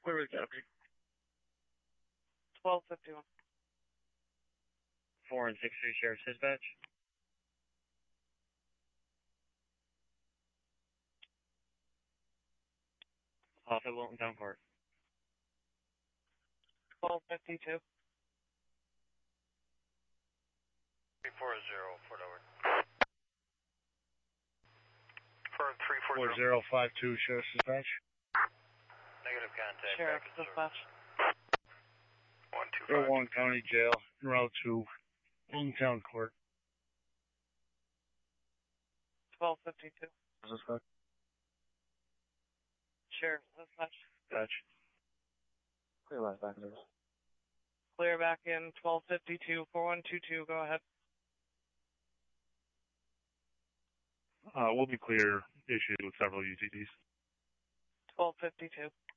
Clear with Deputy. 1251. 4 and 6-3 Sheriff's Dispatch. Off at Wilton Town Court. 1252. 340, Fort Edward. 4052 Sheriff's Dispatch. Negative contact. Sheriff's Dispatch. 125. Warren County Jail, en route to Wilton Town Court. 1252. Dispatch. Sheriff's Dispatch. Dispatch. Clear last back service. Clear back in 1252, 4122, go ahead. We'll be clear issued with several UTDs. 1252.